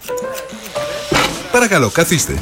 Παρακαλώ, καθίστε.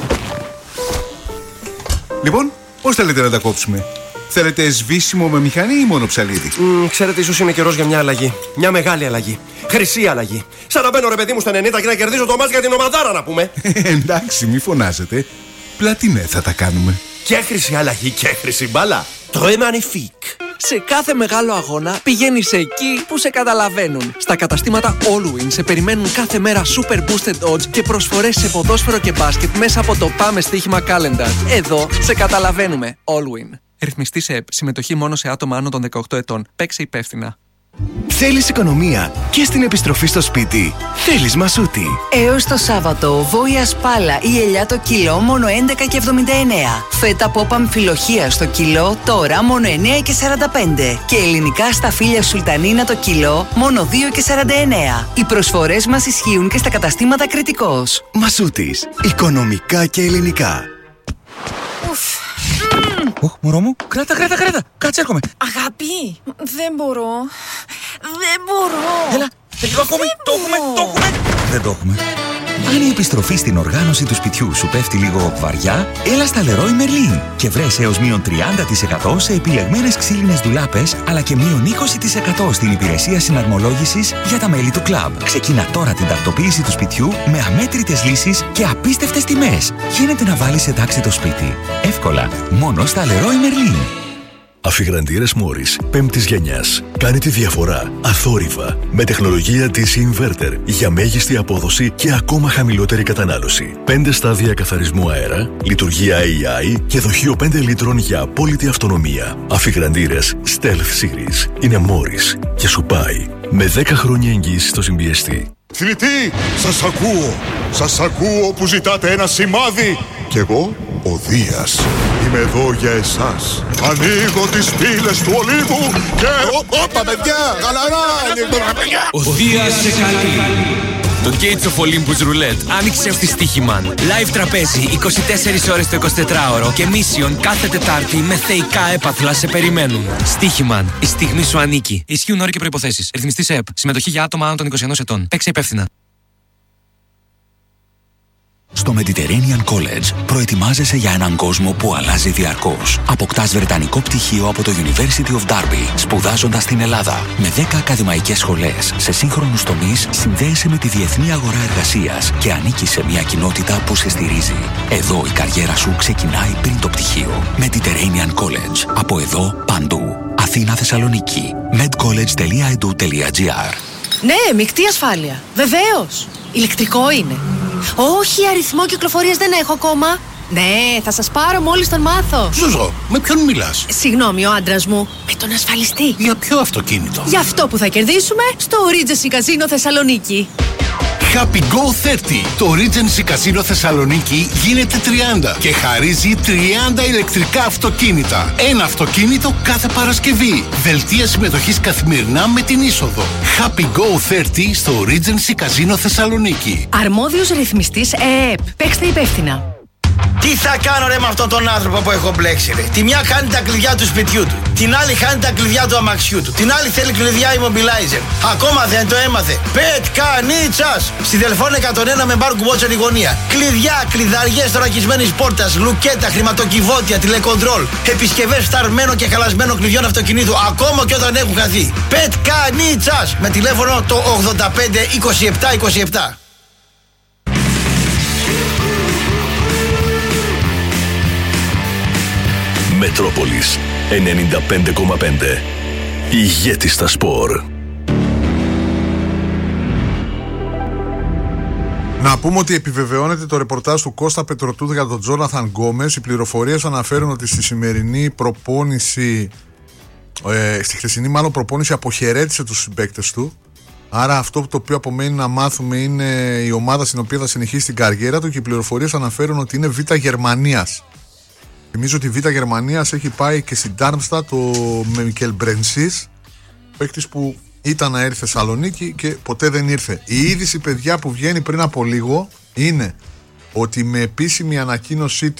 Λοιπόν, πώς θέλετε να τα κόψουμε? Θέλετε σβήσιμο με μηχανή ή μόνο ψαλίδι? Ξέρετε, ίσως είναι καιρός για μια αλλαγή. Μια μεγάλη αλλαγή. Χρυσή αλλαγή. Σαν να μπαίνω, ρε παιδί μου, στα 90 και να κερδίζω το μάτς για την ομαδάρα, να πούμε. Εντάξει, μη φωνάζετε. Πλατινέ θα τα κάνουμε. Και χρυσή αλλαγή και χρυσή μπάλα. Très magnifique. Σε κάθε μεγάλο αγώνα πηγαίνεις εκεί που σε καταλαβαίνουν. Στα καταστήματα Allwin σε περιμένουν κάθε μέρα super boosted odds και προσφορές σε ποδόσφαιρο και μπάσκετ μέσα από το Πάμε Στοίχημα Calendar. Εδώ σε καταλαβαίνουμε. Allwin. Ρυθμιστή ΕΠ. Συμμετοχή μόνο σε άτομα άνω των 18 ετών. Παίξε υπεύθυνα. Θέλεις οικονομία και στην επιστροφή στο σπίτι? Θέλεις Μασούτη. Έως το Σάββατο, βόηα σπάλα ή ελιά το κιλό μόνο 11,79. Φέτα πόπα αμφιλοχία στο κιλό τώρα μόνο 9,45. Και ελληνικά σταφύλια σουλτανίνα το κιλό μόνο 2,49. Οι προσφορές μας ισχύουν και στα καταστήματα Κρητικός. Μασούτης. Οικονομικά και ελληνικά. Μωρό μου, κράτα. Κάτσε, έρχομαι. Αγάπη, δεν μπορώ. Έλα, λίγο ακόμη. Το έχουμε. Δεν το έχουμε. Αν η επιστροφή στην οργάνωση του σπιτιού σου πέφτει λίγο βαριά, έλα στα Leroy Merlin και βρες έως μείον 30% σε επιλεγμένες ξύλινες ντουλάπες, αλλά και μείον 20% στην υπηρεσία συναρμολόγησης για τα μέλη του κλαμπ. Ξεκίνα τώρα την τακτοποίηση του σπιτιού με αμέτρητες λύσεις και απίστευτες τιμές. Γίνεται να βάλεις εντάξει το σπίτι. Εύκολα, μόνο στα Leroy Merlin. Αφιγραντήρες Μόρις 5ης γενιάς. Κάνει τη διαφορά αθόρυβα με τεχνολογία DC Inverter για μέγιστη απόδοση και ακόμα χαμηλότερη κατανάλωση. 5 στάδια καθαρισμού αέρα, λειτουργία AI και δοχείο 5 λίτρων για απόλυτη αυτονομία. Αφιγραντήρες Stealth Series είναι Μόρις και σου πάει με 10 χρόνια εγγύηση στο συμπιεστή. Θηλητή, σας ακούω που ζητάτε ένα σημάδι. Κι εγώ, ο Δίας, είμαι εδώ για εσάς. Ανοίγω τις πύλες του Ολύμπου και... Όπα παιδιά, γαλαρά! Ο Δίας σε καλεί. Το Gates of Olympus Roulette άνοιξε στη Στοίχημαν. Live τραπέζι 24 ώρες το 24ωρο και Mission κάθε Τετάρτη με θεϊκά έπαθλα σε περιμένουν. Στοίχημαν, η στιγμή σου ανήκει. Ισχύουν όροι και προϋποθέσεις. Ρυθμιστής ΕΠ. Συμμετοχή για άτομα άνω των 21 ετών. Παίξε υπεύθυνα. Στο Mediterranean College προετοιμάζεσαι για έναν κόσμο που αλλάζει διαρκώς. Αποκτάς βρετανικό πτυχίο από το University of Derby, σπουδάζοντας στην Ελλάδα. Με 10 ακαδημαϊκές σχολές σε σύγχρονους τομείς, συνδέεσαι με τη διεθνή αγορά εργασίας και ανήκεις σε μια κοινότητα που σε στηρίζει. Εδώ η καριέρα σου ξεκινάει πριν το πτυχίο. Mediterranean College. Από εδώ παντού. Αθήνα, Θεσσαλονίκη. medcollege.edu.gr. Ναι, μεικτή ασφάλεια. Βεβαίως. Ηλεκτρικό είναι. Όχι, αριθμό κυκλοφορίας δεν έχω ακόμα. Ναι, θα σας πάρω μόλις τον μάθω. Ζουζό, με ποιον μιλάς? Συγγνώμη, ο άντρας μου. Με τον ασφαλιστή. Για ποιο αυτοκίνητο? Για αυτό που θα κερδίσουμε στο Regency Casino Θεσσαλονίκη. Happy Go 30. Το Regency Casino Θεσσαλονίκη γίνεται 30 και χαρίζει 30 ηλεκτρικά αυτοκίνητα. Ένα αυτοκίνητο κάθε Παρασκευή. Δελτία συμμετοχής καθημερινά με την είσοδο. Happy Go 30 στο Regency Casino Θεσσαλονίκη. Αρμόδιος ρυθμιστής ΕΕΠ. Παίξτε υπεύθυνα. Τι θα κάνω ρε με αυτόν τον άνθρωπο που έχω μπλέξει ρε? Τη μια χάνει τα κλειδιά του σπιτιού του, την άλλη χάνει τα κλειδιά του αμαξιού του, την άλλη θέλει κλειδιά immobilizer. Ακόμα δεν το έμαθε. Πετκανίτσας! Στη Δελφών 101 με μπαρ κουμπότσερ γωνία. Κλειδιά, κλειδαριές θωρακισμένης πόρτας, λουκέτα, χρηματοκιβώτια, τηλεκοντρόλ, επισκευές φταρμένο και χαλασμένο κλειδιών αυτοκινήτου, ακόμα και όταν έχουν χαθεί. Πετκανίτσας! Με τηλέφωνο το 85 27 27. Μετρόπολης 95,5. Ηγέτης στα σπορ. Να πούμε ότι επιβεβαιώνεται το ρεπορτάζ του Κώστα Πετροτούδ για τον Τζόναθαν Γκόμες. Οι πληροφορίες αναφέρουν ότι στη σημερινή προπόνηση, στη χθεσινή μάλλον προπόνηση, αποχαιρέτησε τους συμπαίκτες του. Άρα αυτό το οποίο απομένει να μάθουμε είναι η ομάδα στην οποία θα συνεχίσει την καριέρα του, και οι πληροφορίες αναφέρουν ότι είναι Β' Γερμανίας. Θυμίζω ότι η Β' Γερμανίας έχει πάει και στην Ντάρμστατ με Μικέλ Μπρενσίς, παίκτης που ήταν να έρθει Θεσσαλονίκη και ποτέ δεν ήρθε. Η είδηση, παιδιά, που βγαίνει πριν από λίγο είναι ότι με επίσημη ανακοίνωσή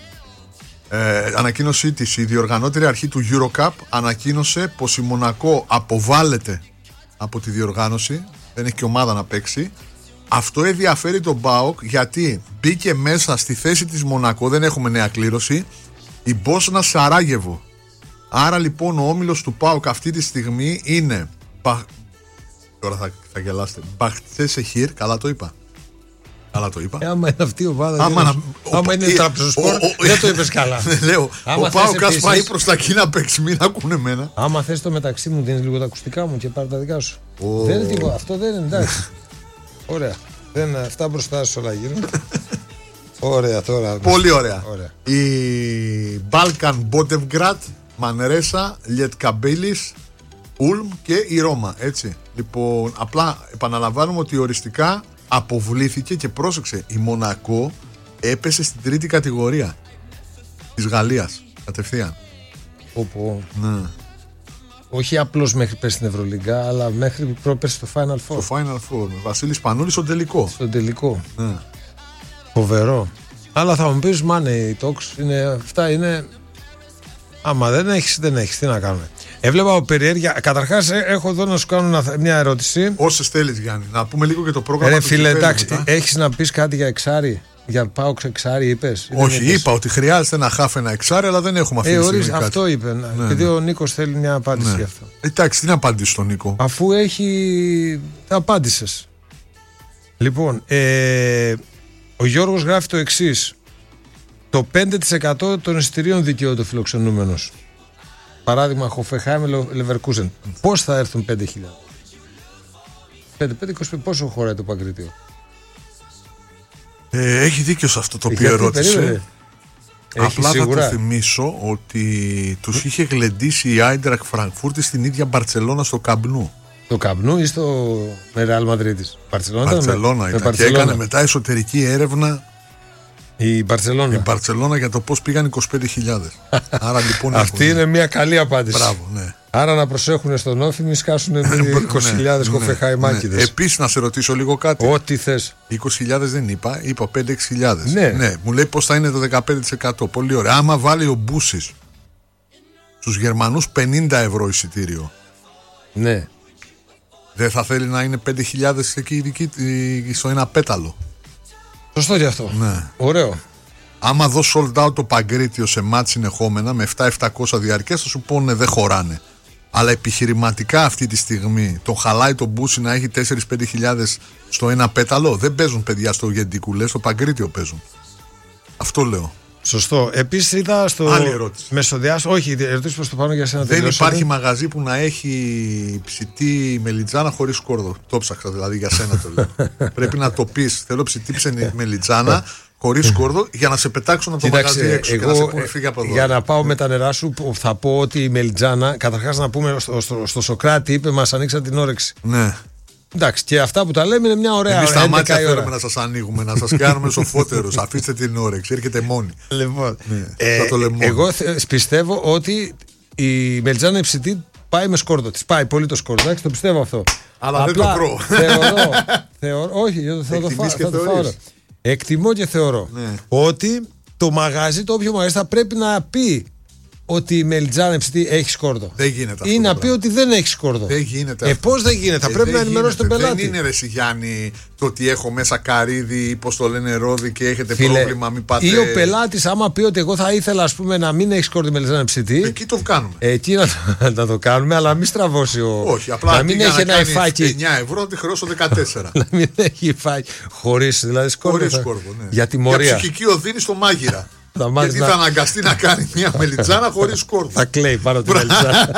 της η διοργανώτερη αρχή του EuroCup ανακοίνωσε πως η Μονακό αποβάλλεται από τη διοργάνωση, δεν έχει και ομάδα να παίξει, Αυτό ενδιαφέρει τον ΠΑΟΚ γιατί μπήκε μέσα στη θέση της Μονακό, δεν έχουμε νέα κλήρωση, η Μπόσνα Σαράγεβο. Άρα λοιπόν ο όμιλος του ΠΑΟΚ αυτή τη στιγμή είναι τώρα θα γελάσετε, Μπαχτσέσεχιρ, καλά το είπα. Άμα είναι αυτή η ομάδα, άμα είναι Τραπεζοσπορ, δεν το είπες καλά. Λέω, ο ΠΑΟΚ ας πάει προς τα εκεί να παίξει, μην ακούνε εμένα. Άμα θες το μεταξύ μου, δίνεις λίγο τα ακουστικά μου και πάρε τα δικά σου. Δεν είναι τίποτα, αυτό δεν είναι, εντάξει. Ωραία, αυτά μπροστά σου όλα γίνουν. Ωραία τώρα. Πολύ ωραία. Η Balkan Botevgrad, Μανρέσα, Λιετκαμπίλης, Ούλμ και η Ρώμα, έτσι. Λοιπόν, απλά επαναλαμβάνουμε ότι οριστικά αποβλήθηκε και πρόσεξε, η Μονακό έπεσε στην τρίτη κατηγορία της Γαλλίας κατευθείαν. Ναι. Όχι απλώς μέχρι πέρσι στην Ευρωλίγκα, αλλά μέχρι πρόπερσι στο Final Four. Στο Final Four, με Βασίλη Πανούλη στον τελικό. Ναι. Φοβερό. Αλλά θα μου πεις, money talks, αυτά είναι. Άμα δεν έχεις, τι να κάνουμε. Έβλεπα από περιέργεια. Καταρχάς, έχω εδώ να σου κάνω μια ερώτηση. Όσες θέλεις, Γιάννη. Να πούμε λίγο και το πρόγραμμα του φίλε, εντάξει, έχεις να πεις κάτι για εξάρι? Για ΠΑΟΚ εξάρι, είπες? Όχι, είπα ότι χρειάζεται ένα χάφ, ένα εξάρι, αλλά δεν έχουμε αυτή τη στιγμή. Αυτό είπε. Ναι, επειδή ο Νίκος θέλει μια απάντηση γι' αυτό. Εντάξει, τι να απαντήσει στον Νίκο. Αφού απάντησες. Λοιπόν, ο Γιώργος γράφει το εξής. Το 5% των εισιτηρίων δικαιούται ο φιλοξενούμενος. Παράδειγμα, Χοφεχάιμ Λεβερκούζεν. Πώς θα έρθουν 5.000? 5-25, πόσο χωράει το Παγκρίτιο? Έχει δίκιο σε αυτό το οποίο ερώτησε. Απλά θα το θυμίσω ότι τους είχε γλεντήσει η Άιντραχτ Φραγκφούρτη στην ίδια Μπαρτσελώνα στο Καμπνού. Το Καμπνού ή στο Ρεάλ Μαδρίτης? Μπαρτσελώνα ήταν. Και έκανε μετά εσωτερική έρευνα η Μπαρτσελώνα για το πώς πήγαν 25.000. Άρα λοιπόν. Αυτή είναι μια καλή απάντηση. Μπράβο, ναι. Άρα να προσέχουν στον Όφη, μη σκάσουν 20.000 Χοφεχαϊμάκηδες. Επίσης να σε ρωτήσω λίγο κάτι. Ό,τι θες. 20.000 δεν είπα 5-6.000. Ναι, μου λέει πώς θα είναι το 15%. Πολύ ωραία. Άμα βάλει ο Μπούσης στους Γερμανούς 50 ευρώ εισιτήριο. Ναι. Δεν θα θέλει να είναι 5.000 εκεί στο ένα πέταλο? Σωστό και αυτό. Ναι. Ωραίο. Άμα δω sold out το Παγκρίτιο σε μάτς συνεχόμενα με 7-700 διαρκές, θα σου πω ναι, δεν χωράνε. Αλλά επιχειρηματικά αυτή τη στιγμή τον χαλάει τον Μπούση να έχει 4-5 στο ένα πέταλο? Δεν παίζουν παιδιά στο Γεντικουλέ, στο Παγκρίτιο παίζουν. Αυτό λέω. Σωστό. Επίσης είδα στο άλλη ερώτηση. Μεσοδιάστημα. Όχι, ερωτήσεις προς το πάνω για σένα. Δεν υπάρχει μαγαζί που να έχει ψητή μελιτζάνα χωρίς σκόρδο. Το ψάξα δηλαδή, για σένα το λέω. Πρέπει να το πεις. Θέλω ψητή μελιτζάνα χωρίς σκόρδο για να σε πετάξουν από το μαγαζί έξω. Εγώ, και να σε πούνε φύγε από εδώ. Για να πάω με τα νερά σου, θα πω ότι η μελιτζάνα, καταρχάς να πούμε στο Σοκράτη, είπε μας ανοίξαν την όρεξη. Ναι. Εντάξει, και αυτά που τα λέμε είναι μια ωραία. Εμείς τα μάτια θέλουμε να σας ανοίγουμε, να σας κάνουμε σοφότερους. Αφήστε την όρεξη, έρχεται μόνη. Λοιπόν, εγώ πιστεύω ότι η μελιτζάνα υψητή πάει με σκόρδο. Της πάει πολύ το σκόρδο, εντάξει, το πιστεύω αυτό. Αλλά δεν το κρώ. Θεωρώ, όχι, θα το φάω. Εκτιμώ και θεωρώ ότι το μαγάζι, το όποιο μαγάζι θα πρέπει να πει ότι η μελιτζάνα υψητή έχει σκόρδο. Δεν γίνεται αυτό. Ή να πει ότι δεν έχει σκόρδο. Δεν γίνεται. Πώς δεν γίνεται, θα πρέπει να ενημερώσει τον πελάτη. Δεν είναι ρε Γιάννη το ότι έχω μέσα καρύδι ή πώς το λένε ρόδι και έχετε πρόβλημα, μην πάτε. Ή ο πελάτης, άμα πει ότι εγώ θα ήθελα ας πούμε να μην έχει σκόρδο η μελιτζάνα υψητή. Εκεί το κάνουμε. Εκεί να το κάνουμε, αλλά μην στραβώσει ο. Όχι, απλά να μην έχει ένα υφάκι. 9 ευρώ, τη χρεώσω 14. Να μην έχει υφάκι. Χωρίς δηλαδή σκόρδο. Χωρίς σκόρδο, ναι. Για τιμωρία. Για ψυχική οδύνη στο μάγειρα. Γιατί θα αναγκαστεί να κάνει μια μελιτζάνα χωρίς σκόρδο. Θα κλαίει πάνω τη μελιτζάνα.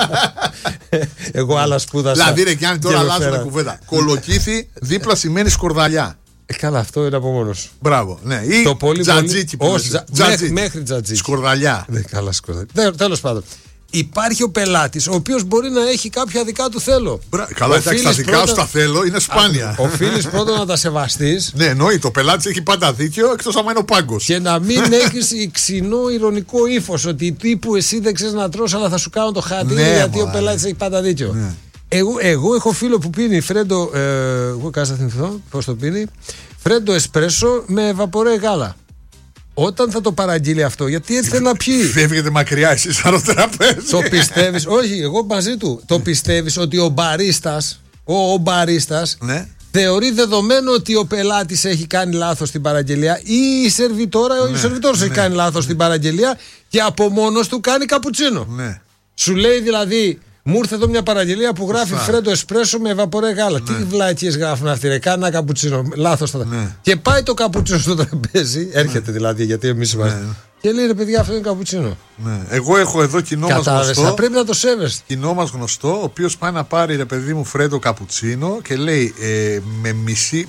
Εγώ άλλα σπούδασα. Δηλαδή ρε Γιάννη, τώρα αλλάζουμε κουβέντα. Κολοκύθι δίπλα σημαίνει σκορδαλιά. Καλά, αυτό είναι από μόνος. Μπράβο, ναι. Ή το πολύ τζατζίκι. Μέχρι τζατζίκι. Σκορδαλιά. Καλά, σκορδαλιά. Τέλος πάντων. Υπάρχει ο πελάτης, ο οποίος μπορεί να έχει κάποια δικά του θέλω. Καλά, εντάξει, τα δικά σου τα θέλω είναι σπάνια. Οφείλεις πρώτα να τα σεβαστείς. Ναι, εννοεί. Το πελάτης έχει πάντα δίκιο, εκτός άμα είναι ο πάγκος. Και να μην έχεις ξινό ηρωνικό ύφος ότι τύπου εσύ δεν ξέρεις να τρως, αλλά θα σου κάνω το χατήρι γιατί ο πελάτης έχει πάντα δίκιο. Ναι. Εγώ έχω φίλο που πίνει φρέντο. Εγώ κάτσα θυμηθώ πώς το πίνει. Φρέντο εσπρέσο με βαπορέ γάλα. Όταν θα το παραγγείλει αυτό, γιατί έτσι θέλει να πιει. Φεύγετε μακριά εσείς από το τραπέζι. Το πιστεύεις, όχι, εγώ μαζί του. Το πιστεύεις ότι ο μπαρίστας, ο μπαρίστας θεωρεί δεδομένο ότι ο πελάτης έχει κάνει λάθος στην παραγγελία ή η σερβιτόρα ή ο σερβιτόρος έχει κάνει λάθος στην παραγγελία και από μόνος του κάνει καπουτσίνο. Ναι. Σου λέει δηλαδή, μου ήρθε εδώ μια παραγγελία που γράφει φρέντο εσπρέσο με βαπορέ γάλα. Τι βλακίες γράφουν αυτοί, ρε, κάνει ένα καπουτσίνο. Λάθος θα. Και πάει το καπουτσίνο στο τραπέζι, έρχεται δηλαδή, γιατί εμείς είμαστε. Και λέει, ρε παιδιά, αυτό είναι καπουτσίνο. Ναι. Εγώ έχω εδώ κοινό μας γνωστό. Θα πρέπει να το σέβεστε. Κοινό μας γνωστό, ο οποίος πάει να πάρει, ρε παιδί μου, φρέντο καπουτσίνο και λέει με μισή.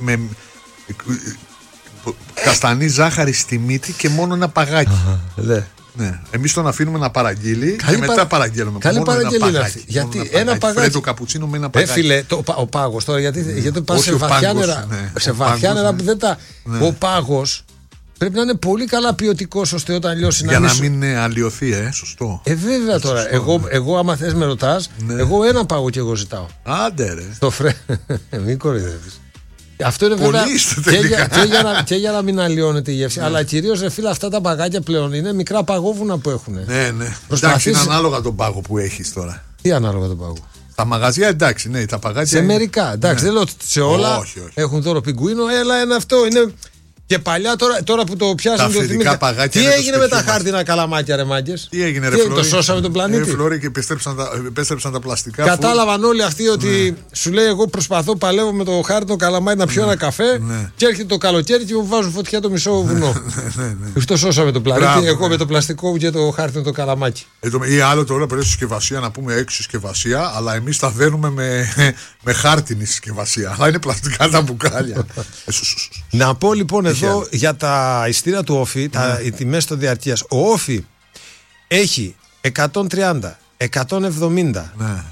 Καστανή ζάχαρη στη μύτη και μόνο ένα παγάκι. Ναι. Εμείς τον αφήνουμε να παραγγείλει και μετά παραγγέλνουμε. Καλή παραγγελία αυτή. Γιατί ένα παγάκι. Φρέντο καπουτσίνο με ένα παγάκι. Έφυλε, ο πάγος τώρα, γιατί πας σε βαθιά νερά. Σε βαθιά νερά που δεν τα. Ο πάγος πρέπει να είναι πολύ καλά ποιοτικός ώστε όταν λιώσει για να μην αλλοιωθεί, σωστό. Βέβαια τώρα. Εγώ, άμα θες με ρωτάς, εγώ ένα πάγο και εγώ ζητάω. Άντε ρε. Στο μην κοροϊδεύεις. Αυτό είναι βέβαια και για να μην αλλοιώνεται η γεύση. Αλλά κυρίως, ρε φίλε, αυτά τα παγάκια πλέον είναι μικρά παγόβουνα που έχουν. Ναι. Εντάξει, είναι ανάλογα τον πάγο που έχεις τώρα. Τι ανάλογα τον πάγο? Τα μαγαζιά, εντάξει, ναι, τα παγάκια. Σε μερικά, εντάξει, δεν λέω ότι σε όλα. Όχι. Έχουν δώρο πιγκουίνο, έλα ένα αυτό. Είναι. Και παλιά τώρα που το πιάσαμε το θυμήθηκα. Τι έγινε με τα χάρτινα καλαμάκια, ρε μάγκες? Τι έγινε, ρε Φλόρι? Το σώσαμε τον πλανήτη. Φλόρι, και επέστρεψαν τα πλαστικά. Κατάλαβαν όλοι αυτοί ότι σου λέει, εγώ προσπαθώ, παλεύω με το χάρτινο καλαμάκι να πιω ένα καφέ. Και έρχεται το καλοκαίρι και μου βάζουν φωτιά το μισό βουνό. Αυτό σώσαμε τον πλανήτη. Εγώ με το πλαστικό και το χάρτινο το καλαμάκι. Ή άλλο τώρα πρέπει συσκευασία να πούμε έξω συσκευασία, αλλά εμείς τα δένουμε με χάρτινη συσκευασία. Αλλά είναι πλαστικά τα μπουκάλια. Να πω λοιπόν εδώ για τα ειστήρια του Όφη, οι τιμές στο διαρκείας. Ο Όφη έχει 130, 170,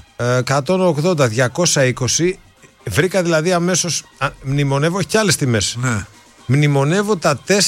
180, 220. Βρήκα δηλαδή αμέσως, μνημονεύω, έχει και άλλες τιμές. Μνημονεύω τα 4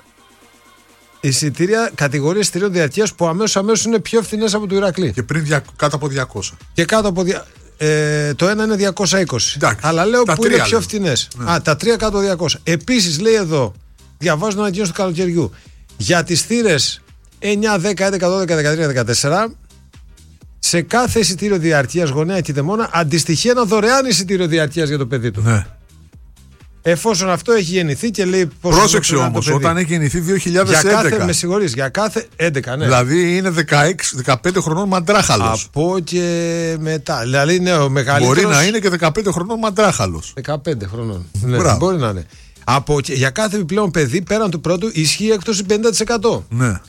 εισιτήρια, κατηγορίες εισιτήριων διαρκείας που αμέσως είναι πιο φθηνές από το Ηρακλή. Και πριν κάτω από 200. Και κάτω από το ένα είναι 220. Εντάξει, αλλά λέω που είναι πιο φθηνές. Τα 3 κάτω 200. Επίσης λέει εδώ, διαβάζω την ανακοίνωση του καλοκαιριού, για τις θύρες 9, 10, 11, 12, 13, 14, σε κάθε εισιτήριο διαρκείας γονέα και δαιμόνα αντιστοιχεί ένα δωρεάν εισιτήριο διαρκείας για το παιδί του. Ναι. Εφόσον αυτό έχει γεννηθεί και λέει πώς. Πρόσεξε όμως, όταν έχει γεννηθεί 2011. Με συγχωρείς, για κάθε 11, ναι. Δηλαδή είναι 16-15 χρονών μαντράχαλος. Από και μετά. Δηλαδή ναι, ο μεγαλύτερος. Μπορεί να είναι και 15 χρονών μαντράχαλος. 15 χρονών. Ναι, μπορεί να είναι. Για κάθε επιπλέον παιδί πέραν του πρώτου ισχύει έκπτωση 50%. Ναι.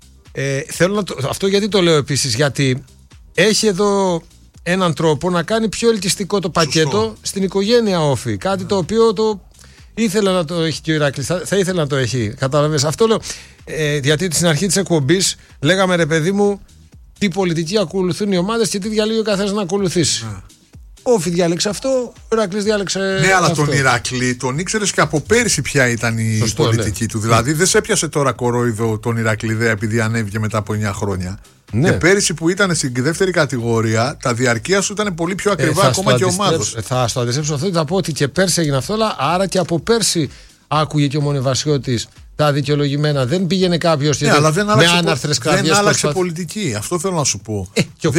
Αυτό γιατί το λέω επίσης? Γιατί έχει εδώ έναν τρόπο να κάνει πιο ελκυστικό το πακέτο στην οικογένεια Όφη. Κάτι το οποίο ήθελε να το έχει και ο Ηράκλης. Θα ήθελε να το έχει. Κατάλαβες? Αυτό λέω. Γιατί στην αρχή της εκπομπής λέγαμε, ρε παιδί μου, τι πολιτική ακολουθούν οι ομάδες και τι διαλύει ο καθένας να ακολουθήσει. Ο Όφη διάλεξε αυτό, ο Ηράκλης διάλεξε. Ναι, αλλά τον Ηράκλη τον ήξερες και από πέρσι ποια ήταν η πολιτική του. Δηλαδή δεν σε έπιασε τώρα κορόιδο τον Ηρακλειδέα επειδή ανέβηκε μετά από 9 χρόνια. Ναι. Και πέρυσι που ήταν στην δεύτερη κατηγορία, τα διαρκεία σου ήταν πολύ πιο ακριβά ακόμα και ομάδος. Θα στο αντιστρέψω αυτό, θα πω ότι και πέρσι έγινε αυτό, αλλά άρα και από πέρσι άκουγε και ο Μονεβασιώτης τα δικαιολογημένα. Δεν πήγαινε κάποιος με άναρθρες κραυγές. Δεν άλλαξε πολιτική. Αυτό θέλω να σου πω.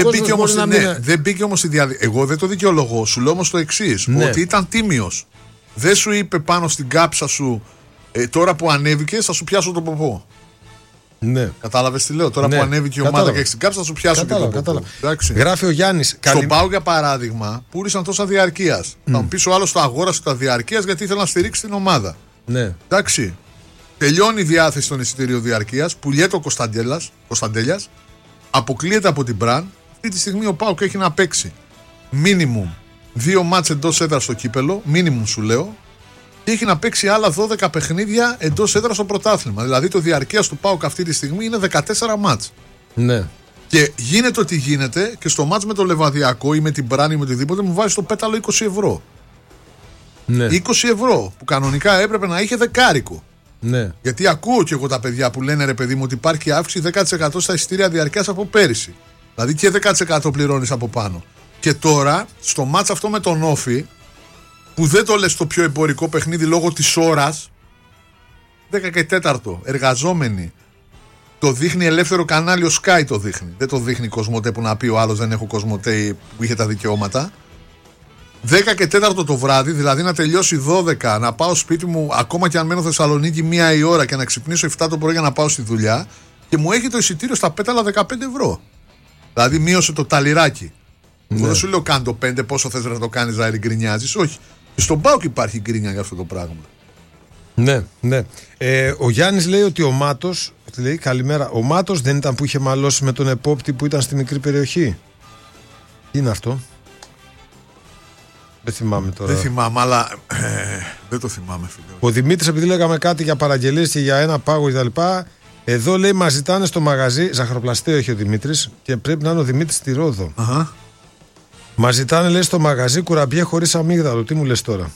Δεν μπήκε όμως στη διαδικασία. Εγώ δεν το δικαιολογώ. Σου λέω όμως το εξής. Ότι ήταν τίμιος. Δεν σου είπε πάνω στην κάψα σου τώρα που ανέβηκε θα σου πιάσω το ποπό. Ναι. Κατάλαβες τι λέω? Τώρα που ανέβηκε η ομάδα και έχει την κάψα θα σου πιάσω και το ποπό. Γράφει ο Γιάννης. Στον ΠΑΟ για παράδειγμα πούλησαν τόσα διαρκείας. Θα μου πεις ο άλλος το αγόρασε τα διαρκείας γιατί ήθελε να στηρίξει την ομάδα. Ναι. Εντάξει. Τελειώνει η διάθεση των εισιτήριων διαρκείας, πουλιέται ο Κωνσταντέλιας, αποκλείεται από την Μπραν. Αυτή τη στιγμή ο ΠΑΟΚ έχει να παίξει μίνιμουμ 2 μάτς εντός έδρας στο κύπελο, μίνιμουμ σου λέω, και έχει να παίξει άλλα 12 παιχνίδια εντός έδρας στο πρωτάθλημα. Δηλαδή το διαρκείας του ΠΑΟΚ αυτή τη στιγμή είναι 14 μάτς. Ναι. Και γίνεται ό,τι γίνεται και στο μάτς με το Λεβαδιακό ή με την Μπραν ή με οτιδήποτε μου βάζει στο πέταλο 20 ευρώ. Ναι. 20 ευρώ που κανονικά έπρεπε να είχε δεκάρικο. Ναι. Γιατί ακούω και εγώ τα παιδιά που λένε, ρε παιδί μου, ότι υπάρχει αύξηση 10% στα εισιτήρια διαρκείας από πέρυσι. Δηλαδή και 10% πληρώνεις από πάνω. Και τώρα, στο μάτς αυτό με τον Όφη, που δεν το λες το πιο εμπορικό παιχνίδι λόγω της ώρας, 10 και 4, εργαζόμενοι. Το δείχνει ελεύθερο κανάλι, ο Sky το δείχνει. Δεν το δείχνει Κοσμοτέ που να πει ο άλλος δεν έχω Κοσμοτέ που είχε τα δικαιώματα. 10 και 4 το βράδυ, δηλαδή να τελειώσει 12, να πάω σπίτι μου, ακόμα και αν μένω Θεσσαλονίκη 1 η ώρα και να ξυπνήσω 7 το πρωί για να πάω στη δουλειά, και μου έχει το εισιτήριο στα πέταλα 15 ευρώ. Δηλαδή μείωσε το ταλιράκι. Εγώ δεν σου λέω κάνε το 5, πόσο θες να το κάνεις, να γκρινιάζεις. Όχι. Και στον ΠΑΟΚ υπάρχει γκρίνια για αυτό το πράγμα. Ναι, ναι. Ο Γιάννης λέει ότι ο Μάτος, λέει καλημέρα, ο Μάτος δεν ήταν που είχε μαλώσει με τον επόπτη που ήταν στη μικρή περιοχή? Τι είναι αυτό? Δεν θυμάμαι τώρα. Δεν θυμάμαι, αλλά δεν το θυμάμαι, φίλε. Ο Δημήτρης, επειδή λέγαμε κάτι για παραγγελίες και για ένα πάγο κτλ. Εδώ λέει μας ζητάνε στο μαγαζί, ζαχαροπλαστείο έχει ο Δημήτρης και πρέπει να είναι ο Δημήτρης στη Ρόδο. Μας ζητάνε, λέει, στο μαγαζί κουραμπιέ χωρίς αμύγδαλο. Τι μου λες τώρα?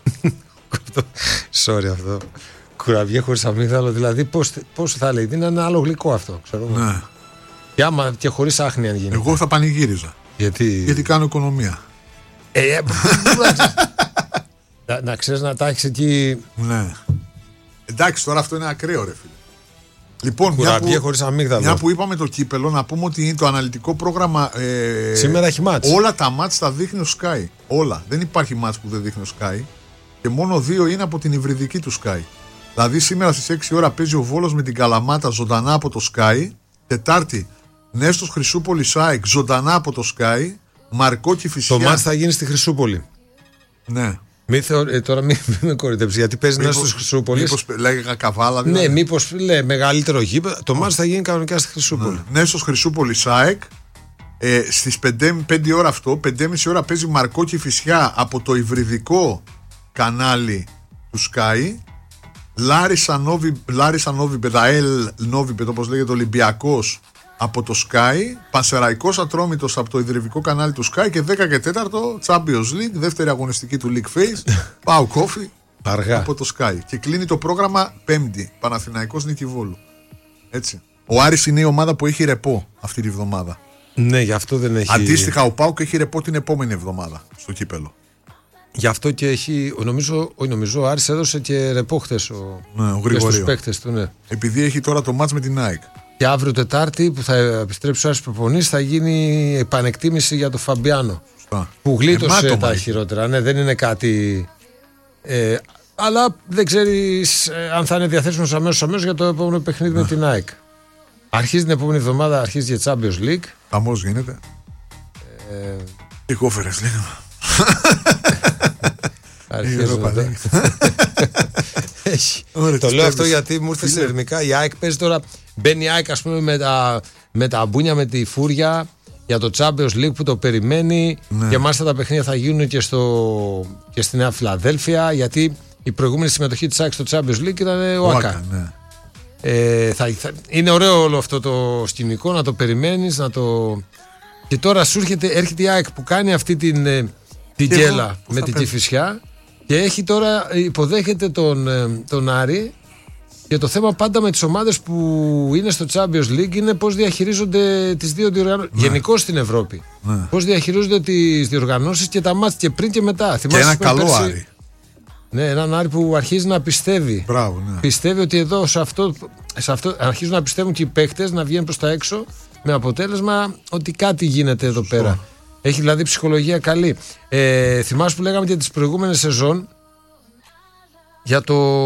Sorry αυτό. Κουραμπιέ χωρίς αμύγδαλο, δηλαδή πώς θα λέει? Είναι ένα άλλο γλυκό αυτό, ξέρω. Ναι. Και άμα και χωρίς άχνη αν γίνει. Εγώ θα πανηγύριζα. Γιατί κάνω οικονομία. Να ξέρεις να τα έχεις εκεί. Ναι. Εντάξει, τώρα αυτό είναι ακραίο, ρε φίλε. Λοιπόν, μια που είπαμε το κύπελο, να πούμε ότι το αναλυτικό πρόγραμμα σήμερα έχει μάτς. Όλα τα μάτς τα δείχνει ο Sky. Όλα. Δεν υπάρχει μάτς που δεν δείχνει ο Sky. Και μόνο 2 είναι από την υβριδική του Sky. Δηλαδή σήμερα στις 6 ώρα παίζει ο Βόλος με την Καλαμάτα ζωντανά από το Sky. Τετάρτη Νέστος Χρυσούπολη ΑΕΚ ζωντανά από το Sky. Μαρκό Κηφισιά. Το μάτς θα γίνει στη Χρυσούπολη. Ναι. Τώρα μην με κορυδέψει, γιατί παίζει Νέστος Χρυσούπολης. Μήπως λέγα καβάλα, δηλαδή. Ναι, μήπως λέει μεγαλύτερο γήπεδο. Το μάτς θα γίνει κανονικά στη Χρυσούπολη. Ναι. Νέστος Χρυσούπολη ΑΕΚ. Στις 5 ώρα αυτό, 5,5 ώρα παίζει Μαρκό Κηφισιά από το υβριδικό κανάλι του Sky. Λάρισα Νόβι Πεδαέλ Νόβι, όπως λέγεται, Ολυμπιακός από το Sky. Πανσεραϊκός Ατρόμητος από το ιδρυβικό κανάλι του Sky. Και 10 και 4 Champions League, δεύτερη αγωνιστική του League Face. Πάω κόφι από το Sky. Και κλείνει το πρόγραμμα 5η, Παναθηναϊκός Νίκη Βόλου. Έτσι. Ο Άρης είναι η ομάδα που έχει ρεπό αυτή τη βδομάδα. Ναι, γι' αυτό δεν έχει. Αντίστοιχα, ο ΠΑΟΚ έχει ρεπό την επόμενη εβδομάδα στο κύπελο. Γι' αυτό και έχει. Νομίζω ο Άρης έδωσε και ρεπό χθες ο Γρηγορίου στους παίκτες του. Ναι. Επειδή έχει τώρα το μάτς με την ΑΕΚ. Και αύριο Τετάρτη που θα επιστρέψει ο Άρης προπονής θα γίνει επανεκτίμηση για τον Φαμπιάνο. Που γλίτωσε τα χειρότερα. Ναι, δεν είναι κάτι. Αλλά δεν ξέρεις αν θα είναι διαθέσιμος αμέσως για το επόμενο παιχνίδι με την ΑΕΚ. Αρχίζει την επόμενη εβδομάδα, αρχίζει για Champions League. Χαμός γίνεται. Τι κόφερες λίγο. Το λέω αυτό γιατί μου ήρθε συνειδημικά. Η ΑΕΚ παίζει τώρα. Μπαίνει η ΑΕΚ, ας πούμε, με τα μπούνια, με τη φούρια για το Champions League που το περιμένει. Και μάλιστα τα παιχνίδια θα γίνουν και στη Νέα Φιλαδέλφια. Γιατί η προηγούμενη συμμετοχή της ΑΕΚ στο Champions League ήταν ο ΑΚΑ. Είναι ωραίο όλο αυτό το σκηνικό, να το περιμένεις, και τώρα σου έρχεται η ΑΕΚ που κάνει αυτή την γκέλα με την Κηφισιά και έχει τώρα, υποδέχεται τον Άρη. Και το θέμα πάντα με τις ομάδες που είναι στο Champions League είναι πώς διαχειρίζονται τις δύο διοργανώσεις. Γενικώς στην Ευρώπη. Πώς διαχειρίζονται τις διοργανώσεις και τα μάτς και πριν και μετά. Και ένα καλό Άρη. Ναι, έναν Άρη που αρχίζει να πιστεύει. Μπράβο, ναι. Πιστεύει ότι εδώ σε αυτό αρχίζουν να πιστεύουν και οι παίκτες, να βγαίνουν προς τα έξω, με αποτέλεσμα ότι κάτι γίνεται εδώ πέρα. Έχει δηλαδή ψυχολογία καλή. Θυμάσαι που λέγαμε για τις προηγούμενες σεζόν για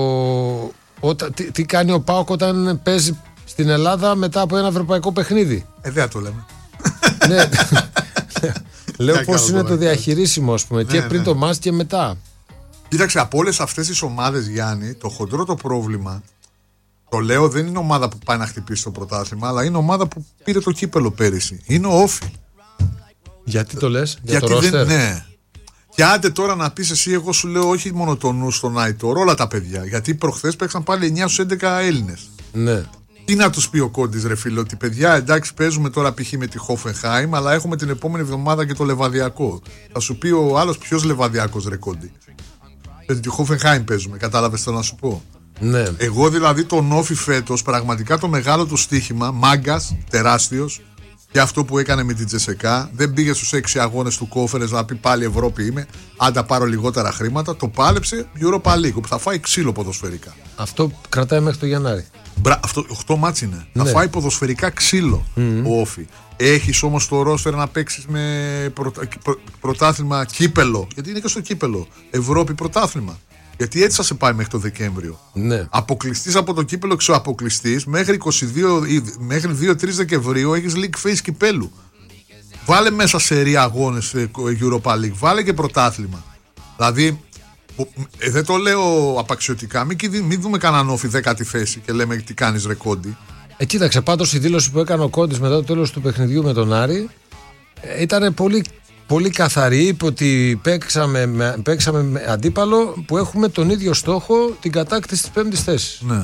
τι κάνει ο ΠΑΟΚ όταν παίζει στην Ελλάδα μετά από ένα ευρωπαϊκό παιχνίδι. Δεν το λέμε. Ναι. Λέω πώς είναι το διαχειρίσιμο, ας πούμε, και πριν το μάτς και μετά. Κοίταξε, από όλες αυτές τις ομάδες, Γιάννη, το χοντρό το πρόβλημα, το λέω, δεν είναι ομάδα που πάει να χτυπήσει το πρωτάθλημα, αλλά είναι ομάδα που πήρε το κύπελο πέρυσι. Είναι ο Όφι. Γιατί το λες? Γιατί το ρόστερ? Ναι. Και άντε τώρα να πεις εσύ, εγώ σου λέω όχι μόνο το νου στον Άιτορ, όλα τα παιδιά. Γιατί προχθές παίξαν πάλι 9 στους 11 Έλληνες. Ναι. Τι να τους πει ο Κόντις, ρε φίλε, ότι παιδιά, εντάξει, παίζουμε τώρα π.χ. με τη Χόφενχάιμ, αλλά έχουμε την επόμενη εβδομάδα και το Λεβαδιακό. Θα σου πει ο άλλος, ποιος Λεβαδιακός, ρε Κόντι? Με τη Χόφενχάιμ παίζουμε, κατάλαβες το να σου πω? Ναι. Εγώ δηλαδή τον Όφι φέτος, πραγματικά το μεγάλο του στοίχημα, μάγκας, τεράστιος, Και αυτό που έκανε με την Τζεσεκά, δεν πήγε στους 6 αγώνες του Conference να πει πάλι Ευρώπη είμαι, αν τα πάρω λιγότερα χρήματα. Το πάλεψε Europa League, που θα φάει ξύλο ποδοσφαιρικά. Αυτό κρατάει μέχρι το Γενάρη. Αυτό 8 μάτς είναι. Θα φάει ποδοσφαιρικά ξύλο ο Όφη. Έχεις όμως το ρόστερ να παίξεις με πρωτάθλημα κύπελο. Γιατί είναι και στο κύπελο. Ευρώπη πρωτάθλημα. Γιατί έτσι θα σε πάει μέχρι το Δεκέμβριο. Ναι. Αποκλειστείς από το κύπελο, ξεαποκλειστείς μέχρι 2-3 Δεκεμβρίου έχεις League Phase κυπέλου. Βάλε μέσα σε ρία αγώνες Europa League. Βάλε και πρωτάθλημα. Δηλαδή, δεν το λέω απαξιωτικά. Μην δούμε κανέναν Όφη 10η θέση και λέμε τι κάνεις ρε Κόντι. Κοίταξε, πάντως η δήλωση που έκανε ο Κόντις μετά το τέλος του παιχνιδιού με τον Άρη ήταν πολύ, πολύ καθαρή. Είπε ότι παίξαμε με αντίπαλο που έχουμε τον ίδιο στόχο, την κατάκτηση της 5ης θέσης. Ναι.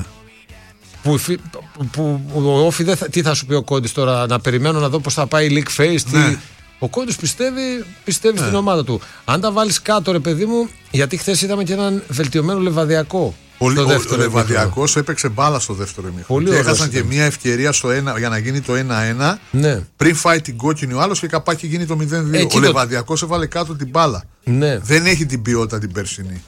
Που ο Όφη τι θα σου πει ο Κόντις τώρα, να περιμένω να δω πώς θα πάει η League Phase. Ναι. Ο Κόντις πιστεύει στην ομάδα του. Αν τα βάλεις κάτω, ρε παιδί μου, γιατί χθες είδαμε και έναν βελτιωμένο Λεβαδιακό. Ο Λεβαδιακός έπαιξε μπάλα στο δεύτερο ημίχρονο. Έχασαν και μια ευκαιρία για να γίνει το 1-1. Ναι. Πριν φάει την κόκκινη ο άλλος και καπάκι γίνει το 0-2. Ο Λεβαδιακός έβαλε κάτω την μπάλα. Ναι. Δεν έχει την ποιότητα την περσινή.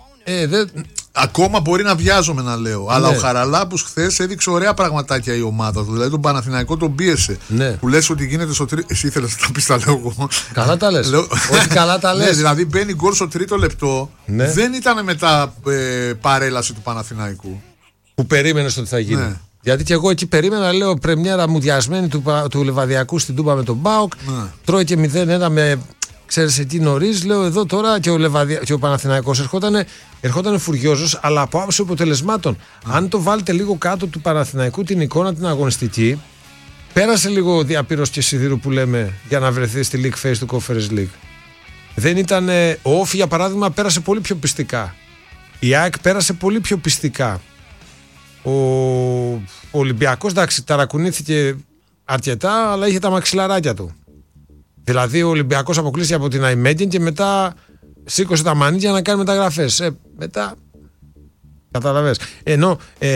Ακόμα μπορεί να βιάζομαι να λέω. Αλλά ο Χαραλάμπους χθες έδειξε ωραία πραγματάκια η ομάδα του. Δηλαδή τον Παναθηναϊκό τον πίεσε. Ναι. Που λες ότι γίνεται στο τρίτο. Εσύ ήθελες να τα πεις, τα λέω εγώ. Καλά τα λες. Όχι, καλά τα λες. Ναι, δηλαδή μπαίνει γκολ στο τρίτο λεπτό. Ναι. Δεν ήταν μετά παρέλαση του Παναθηναϊκού. Που περίμενες ότι θα γίνει. Ναι. Γιατί και εγώ εκεί περίμενα, λέω, πρεμιέρα μουδιασμένη του Λεβαδιακού στην Τούμπα με τον Μπάουκ. Ναι. Τρώει και 0-1 με. Ξέρεις εκεί νωρίς, λέω εδώ τώρα και ο Παναθηναϊκός ερχόταν φουριόζος, αλλά από άποψη αποτελεσμάτων. Αν το βάλετε λίγο κάτω του Παναθηναϊκού την εικόνα την αγωνιστική, πέρασε λίγο διαπύρωση και σιδήρου που λέμε για να βρεθεί στη League Phase του Conference League. Δεν ήταν. Ο Όφη για παράδειγμα πέρασε πολύ πιο πιστικά. Η ΑΕΚ πέρασε πολύ πιο πιστικά. Ο Ολυμπιακός, εντάξει, ταρακουνήθηκε αρκετά, αλλά είχε τα μαξιλαράκια του. Δηλαδή ο Ολυμπιακός αποκλείστηκε από την Αϊμέντιν και μετά σήκωσε τα μανίκια να κάνει μεταγραφές. Μετά καταλαβες. Ενώ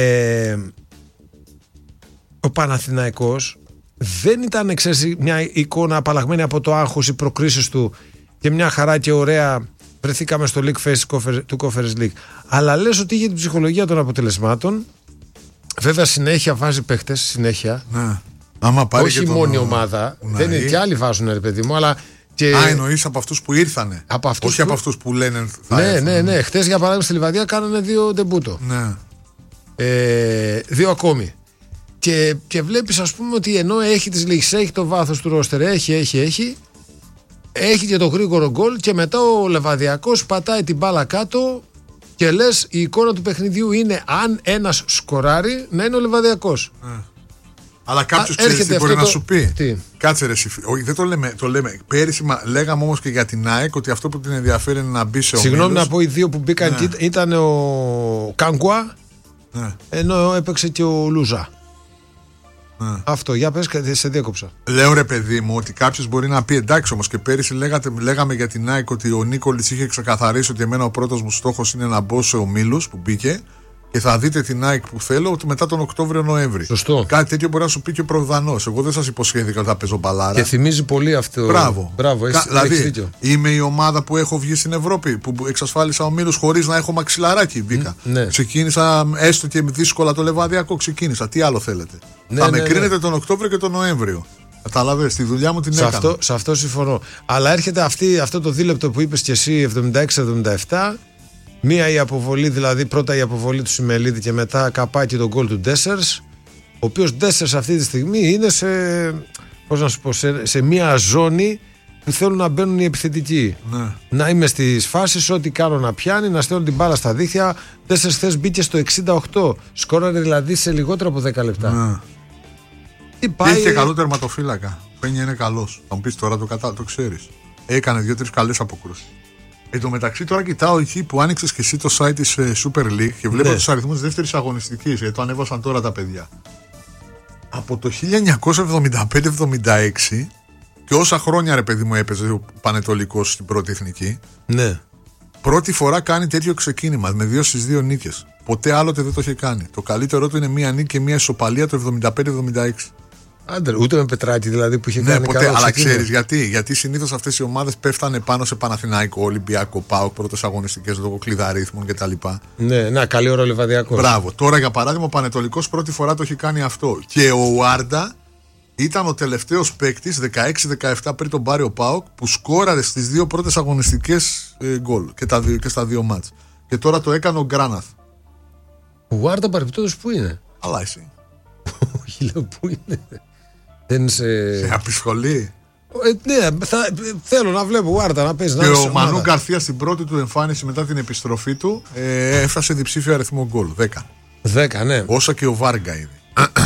ο Παναθηναϊκός δεν ήταν, ξέρεις, μια εικόνα απαλλαγμένη από το άγχος, οι προκρίσεις του και μια χαρά και ωραία βρεθήκαμε στο League Phase του Conference League. Αλλά λες ότι είχε την ψυχολογία των αποτελεσμάτων. Βέβαια συνέχεια βάζει παίχτες, συνέχεια. Ναι. Όχι μόνη ομάδα, δεν είναι και άλλοι βάζουν, ρε παιδί μου, αλλά. Εννοείς από αυτούς που ήρθανε. Όχι από αυτούς που λένε. Ναι. Χτες για παράδειγμα στη Λιβαδιά κάνανε 2 ντεμπούτο. Ναι. 2 ακόμη. Και βλέπεις, ας πούμε, ότι ενώ έχει τις λύσεις, έχει το βάθος του ρόστερ, έχει και το γρήγορο γκολ και μετά ο Λεβαδιακός πατάει την μπάλα κάτω και λες η εικόνα του παιχνιδιού είναι αν ένας σκοράρει να είναι ο Λεβαδιακός. Αλλά κάποιος ξέρει τι μπορεί να σου πει. Τι? Κάτσε ρε όχι, δεν το λέμε. Πέρυσι λέγαμε όμως και για την ΑΕΚ ότι αυτό που την ενδιαφέρει είναι να μπει σε ομίλους. Συγγνώμη να πω, οι δύο που μπήκαν ήταν ο Κάνκουα, ενώ έπαιξε και ο Λούζα. Αυτό, για πες, σε διέκοψα. Λέω ρε παιδί μου ότι κάποιος μπορεί να πει εντάξει, όμως και πέρυσι λέγαμε για την ΑΕΚ ότι ο Νίκολιτς είχε ξεκαθαρίσει ότι εμένα ο πρώτος μου στόχος είναι να μπω σε ομίλους που μπήκε. Και θα δείτε την ΑΕΚ που θέλω ότι μετά τον Οκτώβριο-Νοέμβρη. Σωστό. Κάτι τέτοιο μπορεί να σου πει και ο Προδανός. Εγώ δεν σας υποσχέθηκα ότι θα παίζω μπαλάρα. Και θυμίζει πολύ αυτό. Μπράβο. Δηλαδή, δίκιο. Είμαι η ομάδα που έχω βγει στην Ευρώπη, που εξασφάλισα ομίλους χωρίς να έχω μαξιλαράκι. Μπήκα. Ναι. Ξεκίνησα έστω και δύσκολα το Λεβαδιακό. Ξεκίνησα. Τι άλλο θέλετε. Θα με κρίνετε τον Οκτώβριο και τον Νοέμβριο. Καταλαβαίνετε, τη δουλειά μου την έκανα. Σε αυτό συμφωνώ. Αλλά έρχεται αυτό το δίλεπτο που είπες και εσύ, 76-77. Μία η αποβολή, δηλαδή πρώτα η αποβολή του Σιμελίδη και μετά καπάκι τον γκολ του Ντέσσερς, ο οποίος Ντέσσερς αυτή τη στιγμή είναι σε μία ζώνη που θέλουν να μπαίνουν οι επιθετικοί. Ναι. Να είμαι στις φάσεις, ό,τι κάνω να πιάνει, να στέλνω την μπάλα στα δίχτυα. Ντέσσερς χθες μπήκε στο 68, σκόραρε δηλαδή σε λιγότερο από 10 λεπτά. Ναι. Έχει και καλό τερματοφύλακα. Πένια είναι καλός. Θα μου πεις τώρα το ξέρεις. Έκανε 2-3 καλές αποκρούσεις. Εν τω μεταξύ, τώρα κοιτάω εκεί που άνοιξες και εσύ το site της Super League και βλέπω τους αριθμούς δεύτερης αγωνιστικής, γιατί το ανέβασαν τώρα τα παιδιά. Από το 1975-76 και όσα χρόνια ρε παιδί μου έπαιζε ο Πανετολικός στην πρώτη εθνική, ναι. Πρώτη φορά κάνει τέτοιο ξεκίνημα με 2 στις 2 νίκες. Ποτέ άλλοτε δεν το είχε κάνει. Το καλύτερό του είναι μία νίκη και μία ισοπαλία το 75-76. Άντε, ούτε με Πετράκη δηλαδή που είχε κάνει ποτέ, αλλά ξέρεις γιατί. Γιατί συνήθως αυτές οι ομάδες πέφτανε πάνω σε Παναθηναϊκό, Ολυμπιακό, ΠΑΟΚ, πρώτες αγωνιστικές λόγω κλειδαρίθμων κτλ. Ναι, καλή ώρα ο Λιβαδιακός. Μπράβο. Τώρα για παράδειγμα ο Πανετολικός πρώτη φορά το έχει κάνει αυτό. Και ο Ουάρντα ήταν ο τελευταίος παίκτης 16-17 πριν τον πάρει ο ΠΑΟΚ που σκόραρε στις 2 πρώτες αγωνιστικές γκολ και στα 2 μάτς. Και τώρα το έκανε ο Γκράναθ. Ο Ουάρντα παρεπιπτόντως που είναι? Αλλά εσύ. Όχι, λέω που είναι. Δεν σε απεισχολεί. Ναι, θέλω να βλέπω Ουάρντα να παίζει. Και ο Μανού Γκαρθία στην πρώτη του εμφάνιση μετά την επιστροφή του έφτασε διψήφιο αριθμό γκολ. 10. Ναι. Όσα και ο Βάργκα ήδη.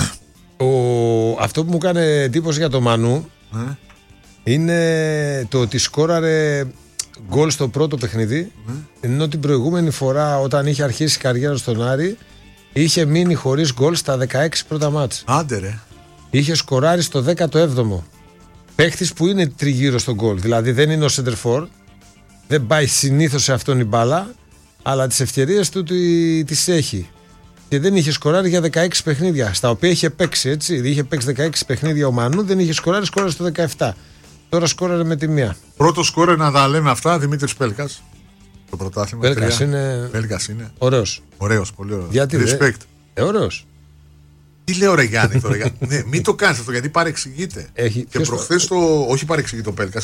Αυτό που μου κάνει εντύπωση για το Μανού είναι το ότι σκόραρε γκολ στο πρώτο παιχνίδι, ενώ την προηγούμενη φορά όταν είχε αρχίσει η καριέρα στον Άρη είχε μείνει χωρίς γκολ στα 16 πρώτα μάτς. Άντε ρε. Είχε σκοράρει στο 17ο. Παίχτης που είναι τριγύρω στον γκολ. Δηλαδή δεν είναι ο σεντερφόρ, δεν πάει συνήθως σε αυτόν η μπάλα, αλλά τις ευκαιρίες του τις έχει. Και δεν είχε σκοράρει για 16 παιχνίδια, στα οποία είχε παίξει, έτσι. Είχε παίξει 16 παιχνίδια ο Μανού, δεν είχε σκοράρει στο 17. Τώρα σκόραρε με τη μία. Πρώτο σκόρε να τα λέμε αυτά, Δημήτρης Πέλκας. Το πρωτάθλημα. Πέλκας είναι. Ωραίος. Ωραίος, πολύ ωραίος. Γιατί respect. Ωραίος. Τι λέω ρε Γιάννη τώρα, ναι, μην το κάνεις αυτό γιατί παρεξηγείται. Και προχθές όχι παρεξηγείται ο Πέλκας,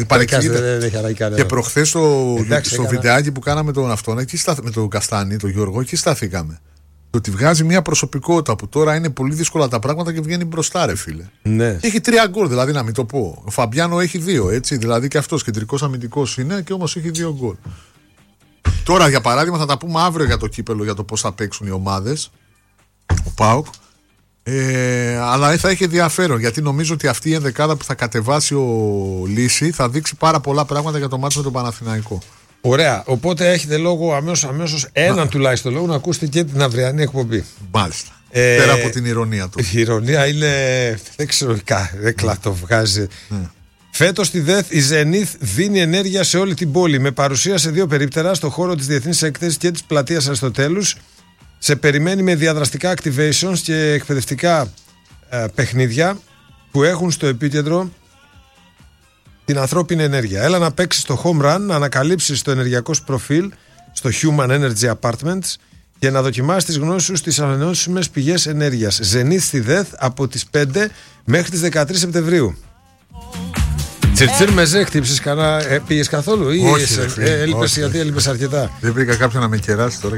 και προχθές στο βιντεάκι που κάναμε τον αυτόν, με τον Καστάνη, τον Γιώργο, εκεί σταθήκαμε. Το ότι βγάζει μια προσωπικότητα που τώρα είναι πολύ δύσκολα τα πράγματα και βγαίνει μπροστά, ρε φίλε. Ναι. Έχει 3 γκολ, δηλαδή να μην το πω. Ο Φαμπιάνο έχει 2, έτσι. Δηλαδή και αυτός κεντρικός αμυντικός είναι και όμως έχει 2 γκολ. Τώρα για παράδειγμα θα τα πούμε αύριο για το κύπελο, για το πώς θα παίξουν οι ομάδες. Ο ΠΑΟΚ. Αλλά θα έχει ενδιαφέρον γιατί νομίζω ότι αυτή η ενδεκάδα που θα κατεβάσει ο Λύση θα δείξει πάρα πολλά πράγματα για το μάτσο με τον Παναθηναϊκό. Ωραία. Οπότε έχετε λόγο αμέσως έναν τουλάχιστον λόγο να ακούσετε και την αυριανή εκπομπή. Μάλιστα. Πέρα από την ηρωνία του. Η ηρωνία είναι. Δεν ξέρω, δεν το βγάζει. Φέτος στη ΔΕΘ η Zenith δίνει ενέργεια σε όλη την πόλη με παρουσία σε 2 περίπτερα στο χώρο της Διεθνής Έκθεσης και της Πλατείας Αριστοτέλους. Σε περιμένει με διαδραστικά activations και εκπαιδευτικά παιχνίδια που έχουν στο επίκεντρο την ανθρώπινη ενέργεια. Έλα να παίξεις στο home run, να ανακαλύψεις το ενεργειακό σου προφίλ στο Human Energy Apartments και να δοκιμάσεις τις γνώσεις σου στις ανανεώσιμες πηγές ενέργειας. Zenith στη ΔΕΘ από τις 5 μέχρι τις 13 Σεπτεμβρίου. Τσιρτσίρ μεζέ, χτύψεις κανένα, πήγες καθόλου ή έλειπες γιατί έλειπες αρκετά? Δεν βρήκα κάποιον να με κεράσει τώρα.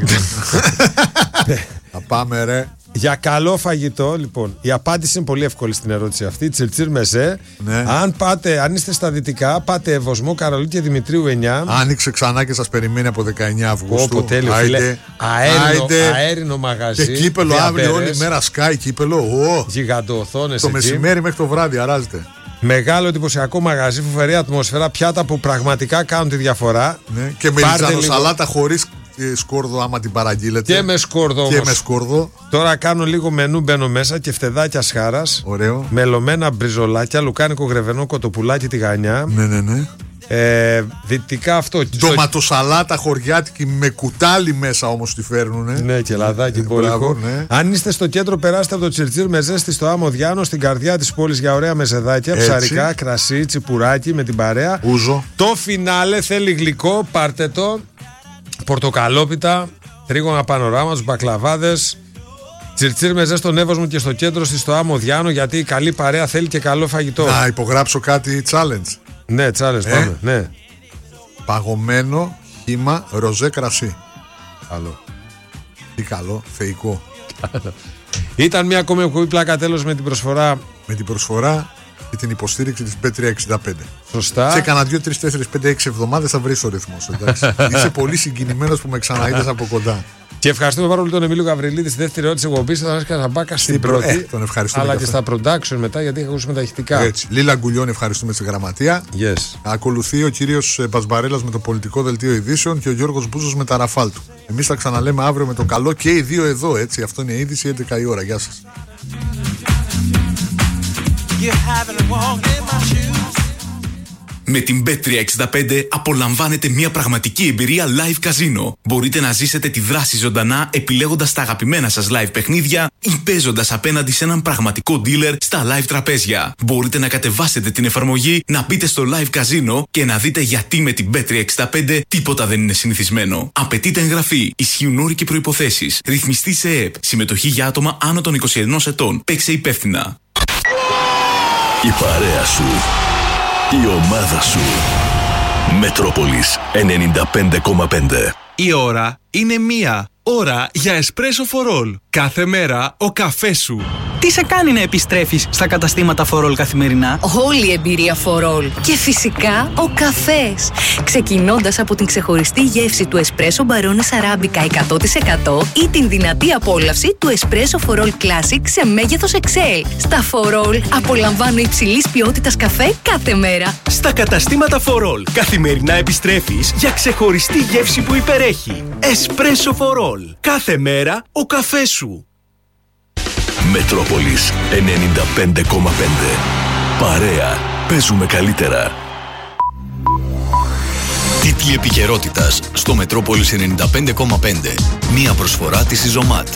Θα πάμε ρε. Για καλό φαγητό, λοιπόν, η απάντηση είναι πολύ εύκολη στην ερώτηση αυτή. Τσιρτσίρ μεζέ. Ναι. Αν είστε στα δυτικά, πάτε Ευωσμό, Καρολού και Δημητρίου 9. Άνοιξε ξανά και σας περιμένει από 19 Αυγούστου. Όπω τέλειο, φίλε. Αέρινο μαγαζί. Και κύπελο αύριο, όλη μέρα Sky κύπελο. Γιγαντοοθόνες. Το μεσημέρι μέχρι το βράδυ αράζεται. Μεγάλο εντυπωσιακό μαγαζί, φοβερή ατμόσφαιρα, πιάτα που πραγματικά κάνουν τη διαφορά. Ναι. Και με λιζανοσαλάτα χωρίς σκόρδο, άμα την παραγγείλετε. Και με σκόρδο όμως. Τώρα κάνω λίγο μενού, μπαίνω μέσα και φτεδάκια σχάρας. Ωραίο. Μελωμένα μπριζολάκια, λουκάνικο γρεβενό, κοτοπουλάκι τηγανιά. Ναι. Δυτικά αυτό. Ντοματοσαλάτα χωριάτικη με κουτάλι μέσα όμως τη φέρνουνε. Ναι, και λαδάκι μπόλικο. Ναι. Αν είστε στο κέντρο, περάστε από το Τσιρτσίρ Μεζέστη στο Άμμο Διάνο, στην καρδιά της πόλης για ωραία μεζεδάκια, ψαρικά, κρασί, τσιπουράκι με την παρέα. Ούζο. Το φινάλε θέλει γλυκό, πάρτε το. Πορτοκαλόπιτα, τρίγωνα πανοράμα, τους μπακλαβάδες. Τσιρτσίρ μεζέ στον Εύωσμο και στο κέντρο στη στο Άμμο Διάνο, γιατί η καλή παρέα θέλει και καλό φαγητό. Να υπογράψω κάτι challenge. Ναι, challenge, πάμε. Ναι. Παγωμένο χύμα ροζέ κρασί. Καλό. Τι καλό, θεϊκό. Ήταν μια ακόμη εκπομπή πλάκα τέλος με την προσφορά. Με την προσφορά και την υποστήριξη της Bet365. Σωστά. Σε κανένα 2, 3, 4, 5, 6 εβδομάδες θα βρεις ο ρυθμός. Είσαι πολύ συγκινημένος που με ξαναείδες από κοντά. Και ευχαριστούμε πάρα πολύ τον Εμίλιο Γαβριλίδη στη δεύτερη ερώτηση εκπομπή. Θα σας Μπάκα στην πρώτη. Τον ευχαριστούμε. Αλλά και στα production μετά, γιατί είχα ακούσει μεταχειριστικά. Έτσι. Λίλα Γκουλιών, ευχαριστούμε στη γραμματεία. Yes. Ακολουθεί ο κύριος Μπασμπαρέλας με το πολιτικό δελτίο ειδήσεων και ο Γιώργος Μπούζος με τα ραφάλ του. Εμείς θα ξαναλέμε αύριο με το καλό και οι δύο εδώ. Έτσι. Αυτό είναι η είδηση 11 η ώρα. Γεια σας. Με την Bet365 απολαμβάνετε μια πραγματική εμπειρία live καζίνο. Μπορείτε να ζήσετε τη δράση ζωντανά επιλέγοντας τα αγαπημένα σας live παιχνίδια ή παίζοντας απέναντι σε έναν πραγματικό dealer στα live τραπέζια. Μπορείτε να κατεβάσετε την εφαρμογή, να μπείτε στο live καζίνο και να δείτε γιατί με την Bet365 τίποτα δεν είναι συνηθισμένο. Απαιτείται εγγραφή, ισχύουν όροι και προϋποθέσεις. Ρυθμιστή σε ΕΕΠ. Συμμετοχή για άτομα άνω των 21 ετών. Παίξε υπεύθυνα. Η παρέα σου. Η ομάδα σου. Μετρόπολης 95,5. Η ώρα είναι 1. Ώρα για Espresso for All. Κάθε μέρα ο καφές σου. Τι σε κάνει να επιστρέφεις στα καταστήματα For All καθημερινά? Όλη η εμπειρία For All. Και φυσικά ο καφές. Ξεκινώντας από την ξεχωριστή γεύση του Espresso Barones Arabica 100% ή την δυνατή απόλαυση του Espresso For All Classic σε μέγεθος XL. Στα For All απολαμβάνω υψηλής ποιότητας καφέ κάθε μέρα. Στα καταστήματα For All καθημερινά επιστρέφεις για ξεχωριστή γεύση που υπερέχει. Espresso For All. Κάθε μέρα ο καφές σου. Μετρόπολης 95,5. Παρέα. Παίζουμε καλύτερα. Τίτλοι επικαιρότητας στο Μετρόπολης 95,5. Μία προσφορά της Ιζωμάτ.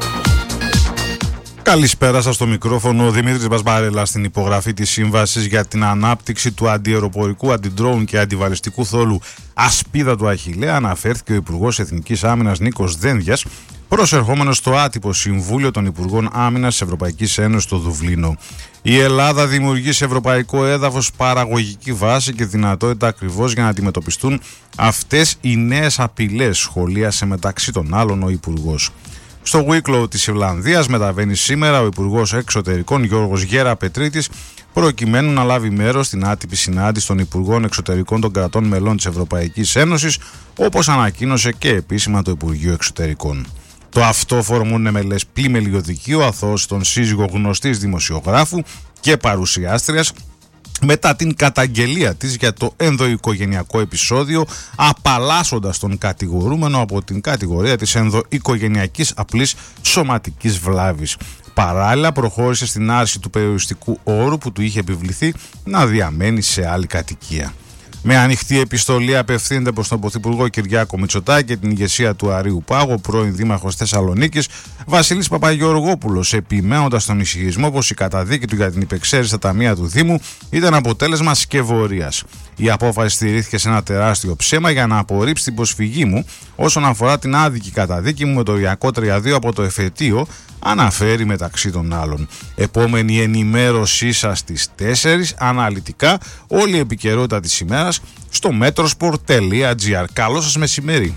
Καλησπέρα σας, στο μικρόφωνο ο Δημήτρης Μπασμπαρέλα. Στην υπογραφή της σύμβασης για την ανάπτυξη του αντιαεροπορικού, αντιντρόουν και αντιβαλιστικού θόλου Ασπίδα του Αχιλλέα αναφέρθηκε ο Υπουργός Εθνικής Άμυνας Νίκος Δένδιας, προσερχόμενος στο άτυπο Συμβούλιο των Υπουργών Άμυνας της Ευρωπαϊκής Ένωσης στο Δουβλίνο. Η Ελλάδα δημιουργεί σε ευρωπαϊκό έδαφος παραγωγική βάση και δυνατότητα ακριβώς για να αντιμετωπιστούν αυτές οι νέες απειλές, σχολίασε μεταξύ των άλλων ο Υπουργός. Στο Wicklow της Ιρλανδίας μεταβαίνει σήμερα ο Υπουργός Εξωτερικών Γιώργος Γεραπετρίτης, προκειμένου να λάβει μέρος στην άτυπη συνάντηση των Υπουργών Εξωτερικών των κρατών μελών της Ευρωπαϊκής Ένωσης, όπως ανακοίνωσε και επίσημα το Υπουργείο Εξωτερικών. Το αυτόφορο μονεμελές πλημελιωδικείο αθώωσε τον σύζυγο γνωστής δημοσιογράφου και παρουσιάστριας μετά την καταγγελία της για το ενδοοικογενειακό επεισόδιο, απαλλάσσοντας τον κατηγορούμενο από την κατηγορία της ενδοοικογενειακής απλής σωματικής βλάβης. Παράλληλα προχώρησε στην άρση του περιοριστικού όρου που του είχε επιβληθεί να διαμένει σε άλλη κατοικία. Με ανοιχτή επιστολή απευθύνεται προς τον Πρωθυπουργό Κυριάκο Μητσοτάκη και την ηγεσία του Αρείου Πάγου, πρώην Δήμαρχος Θεσσαλονίκης Βασίλης Παπαγεωργόπουλος, επιμένοντας τον ισχυρισμό πως η καταδίκη του για την υπεξαίρεση στα ταμεία του Δήμου ήταν αποτέλεσμα σκευωρίας. Η απόφαση στηρίχθηκε σε ένα τεράστιο ψέμα για να απορρίψει την προσφυγή μου όσον αφορά την άδικη καταδίκη μου με το 232 από το εφετείο, αναφέρει μεταξύ των άλλων. Επόμενη ενημέρωσή σας στις 4 αναλυτικά όλη η επικαιρότητα της ημέρας στο metrosport.gr. Καλό σας μεσημέρι.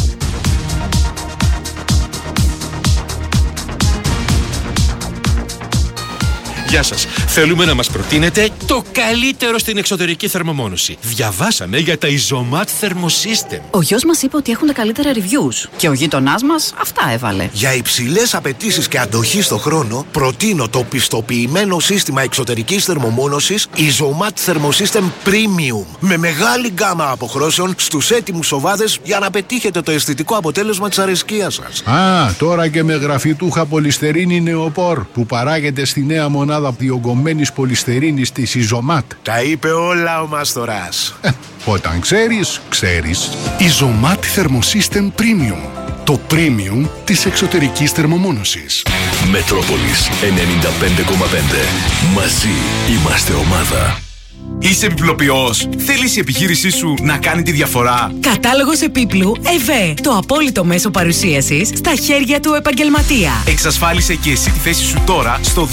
Γεια σας. Θέλουμε να μας προτείνετε το καλύτερο στην εξωτερική θερμομόνωση. Διαβάσαμε για τα Ιζωμάτ Thermosystem. Ο γιος μας είπε ότι έχουν τα καλύτερα reviews και ο γείτονάς μας αυτά έβαλε. Για υψηλές απαιτήσεις και αντοχή στο χρόνο, προτείνω το πιστοποιημένο σύστημα εξωτερικής θερμομόνωσης Ιζωμάτ Thermosystem Premium. Με μεγάλη γκάμα αποχρώσεων στους έτοιμους σοβάδες για να πετύχετε το αισθητικό αποτέλεσμα της αρεσκίας σας. Τώρα και με γραφιτούχα πολυστερίνη νεοπόρ που παράγεται στη νέα μονάδα διογκωμένης πολυστερίνης της Ιζωμάτ. Τα είπε όλα ο Μάστορας. Όταν ξέρεις, ξέρεις. Ιζωμάτ Thermosystem Premium. Το premium της εξωτερικής θερμομόνωσης. Μετρόπολης 95,5. Μαζί είμαστε ομάδα. Είσαι επιπλοποιός. Θέλεις η επιχείρησή σου να κάνει τη διαφορά? Κατάλογος επίπλου ΕΒΕ. Το απόλυτο μέσο παρουσίασης στα χέρια του επαγγελματία. Εξασφάλισε και εσύ τη θέση σου τώρα στο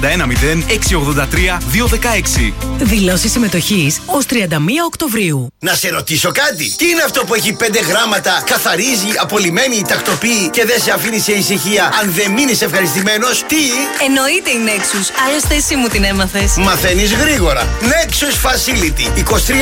2310-683-216. Δηλώσεις συμμετοχής ως 31 Οκτωβρίου. Να σε ρωτήσω κάτι. Τι είναι αυτό που έχει 5 γράμματα, καθαρίζει, απολυμμένει, τακτοποιεί και δεν σε αφήνει σε ησυχία αν δεν μείνεις ευχαριστημένος? Τι? Εννοείται η Nexus. Άλλωστε εσύ μου την έμαθες. Μαθαίνεις γρήγορα. Nexus Facility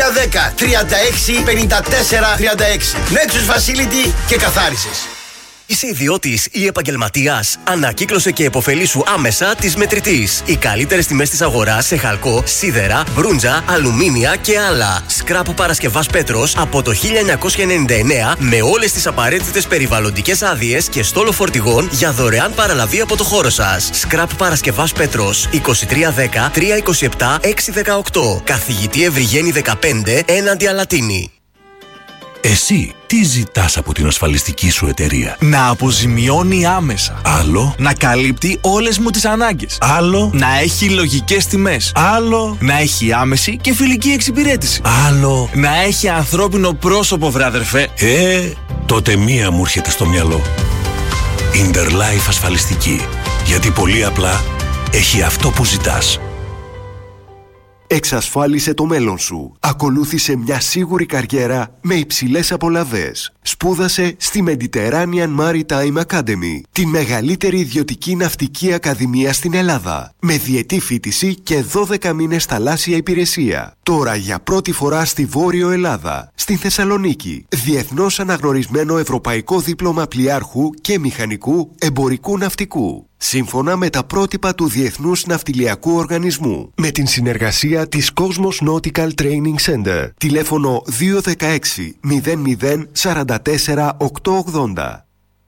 2310 36 54 36. Nexus Facility και καθάρισες. Είσαι ιδιώτης ή επαγγελματίας? Ανακύκλωσε και επωφελήσου άμεσα της Μετρητής. Οι καλύτερες τιμές της αγοράς σε χαλκό, σίδερα, μπρούντζα, αλουμίνια και άλλα. Σκράπ Παρασκευάς Πέτρος από το 1999 με όλες τις απαραίτητες περιβαλλοντικές άδειες και στόλο φορτηγών για δωρεάν παραλαβή από το χώρο σας. Σκράπ Παρασκευάς Πέτρος 2310 327 618. Καθηγητή Ευρυγένη 15 έναντι Αλατίνη. Εσύ τι ζητάς από την ασφαλιστική σου εταιρεία? Να αποζημιώνει άμεσα. Άλλο. Να καλύπτει όλες μου τις ανάγκες. Άλλο. Να έχει λογικές τιμές. Άλλο. Να έχει άμεση και φιλική εξυπηρέτηση. Άλλο. Να έχει ανθρώπινο πρόσωπο, βράδερφε. Τότε μία μου έρχεται στο μυαλό. Interlife ασφαλιστική. Γιατί πολύ απλά έχει αυτό που ζητάς. Εξασφάλισε το μέλλον σου. Ακολούθησε μια σίγουρη καριέρα με υψηλές απολαβές. Σπούδασε στη Mediterranean Maritime Academy, τη μεγαλύτερη ιδιωτική ναυτική ακαδημία στην Ελλάδα, με διετή φοιτηση και 12 μήνες θαλάσσια υπηρεσία. Τώρα για πρώτη φορά στη Βόρειο Ελλάδα, στην Θεσσαλονίκη, διεθνώς αναγνωρισμένο ευρωπαϊκό δίπλωμα πλοιάρχου και μηχανικού εμπορικού ναυτικού. Σύμφωνα με τα πρότυπα του Διεθνούς Ναυτιλιακού Οργανισμού, με την συνεργασία της Cosmos Nautical Training Center. Τηλέφωνο 216 00 44 880.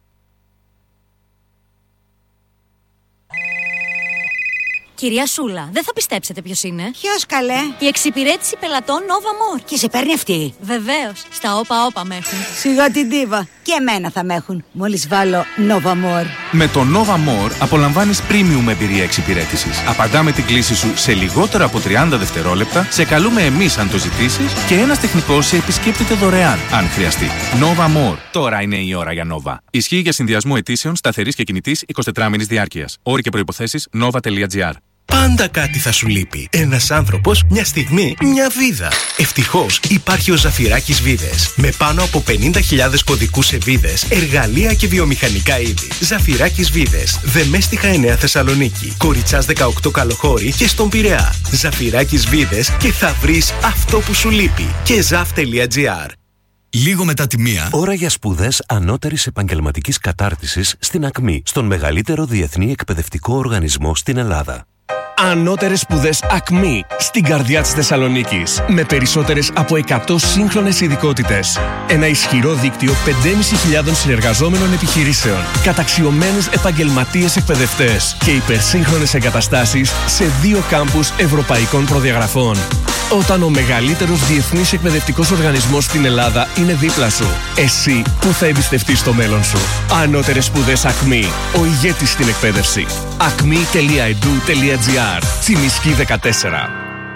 Κυρία Σούλα, δεν θα πιστέψετε ποιος είναι. Ποιος, καλέ? Η εξυπηρέτηση πελατών Nova More. Και σε παίρνει αυτή? Βεβαίως. Στα όπα με έχουν. Σιγά την ντίβα. Και εμένα θα με έχουν. Μόλις βάλω Nova More. Με το Nova More απολαμβάνεις premium εμπειρία εξυπηρέτησης. Απαντάμε την κλήση σου σε λιγότερα από 30 δευτερόλεπτα, σε καλούμε εμείς αν το ζητήσεις και ένας τεχνικός σε επισκέπτεται δωρεάν, αν χρειαστεί. Nova More. Τώρα είναι η ώρα για Nova. Ισχύει για συνδυασμό αιτήσεων σταθερής και κινητής 24 μήνης διάρκειας. Όροι και προϋποθέσεις nova.gr. Πάντα κάτι θα σου λείπει. Ένας άνθρωπος, μια στιγμή, μια βίδα. Ευτυχώς υπάρχει ο Ζαφυράκης Βίδες. Με πάνω από 50.000 κωδικούς σε βίδες, εργαλεία και βιομηχανικά είδη. Ζαφυράκης Βίδες. Δεμέστιχα 9 Θεσσαλονίκη. Κοριτσάς 18 Καλοχώρη και στον Πειραιά. Ζαφυράκης Βίδες και θα βρεις αυτό που σου λείπει. Και zaf.gr. Λίγο μετά τη μία. Ώρα για σπουδές ανώτερης επαγγελματικής κατάρτισης στην ΑΚΜΗ, στον μεγαλύτερο διεθνή εκπαιδευτικό οργανισμό στην Ελλάδα. Ανώτερες σπουδές ΑΚΜΗ στην καρδιά της Θεσσαλονίκης. Με περισσότερες από 100 σύγχρονες ειδικότητες. Ένα ισχυρό δίκτυο 5.500 συνεργαζόμενων επιχειρήσεων. Καταξιωμένους επαγγελματίες εκπαιδευτές. Και υπερσύγχρονες εγκαταστάσεις σε 2 κάμπους ευρωπαϊκών προδιαγραφών. Όταν ο μεγαλύτερος διεθνής εκπαιδευτικός οργανισμός στην Ελλάδα είναι δίπλα σου, εσύ που θα εμπιστευτείς το μέλλον σου. Ανώτερες σπουδές ΑΚΜΗ. Ο ηγέτης στην εκπαίδευση. acmi.edu.gr. Τσιμισκή 14.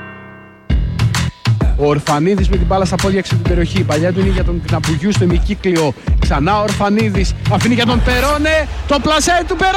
Ο Ορφανίδης με την μπάλα στα πόδια έξω από την περιοχή. Η παλιά του είναι για τον Κναπουγιού στο ημικύκλιο. Ξανά ο Ορφανίδης αφήνει για τον Περόνε. Το πλασέ του Περόνε.